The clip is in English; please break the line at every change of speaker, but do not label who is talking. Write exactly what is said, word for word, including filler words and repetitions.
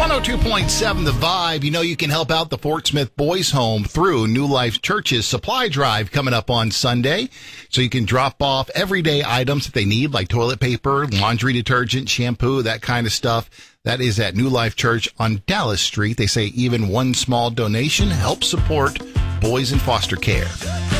one oh two point seven The Vibe. You know you can help out the Fort Smith Boys Home through New Life Church's supply drive coming up on Sunday. So you can drop off everyday items that they need, like toilet paper, laundry detergent, shampoo, that kind of stuff. That is at New Life Church on Dallas Street. They say even one small donation helps support boys in foster care.